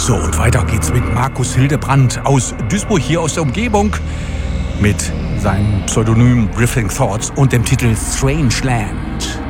So, und weiter geht's mit Markus Hildebrand aus Duisburg, hier aus der Umgebung, mit seinem Pseudonym Drifting Thoughts und dem Titel Strange Land.